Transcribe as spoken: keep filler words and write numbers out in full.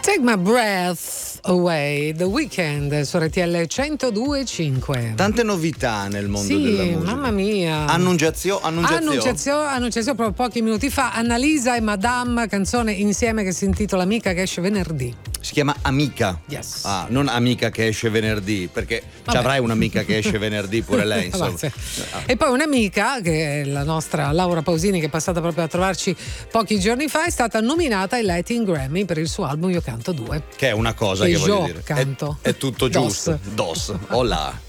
Take My Breath Away, The Weeknd su R T L centodue e cinque. Tante novità nel mondo sì, della musica. Mamma mia. Annunziazio, annunziazio. Annunziazio, annunziazio proprio pochi minuti fa. Annalisa e Madame, canzone insieme che si intitola Amica, che esce venerdì. Si chiama Amica. Yes. Ah, non Amica che esce venerdì, perché ci avrai un'amica che esce venerdì pure lei, insomma. Vabbè, sì. E poi un'amica, che è la nostra Laura Pausini, che è passata proprio a trovarci pochi giorni fa, è stata nominata ai Latin Grammy per il suo album Io canto due. Che è una cosa e che voglio io dire. canto. È, è tutto Dos. giusto. Dos. Hola.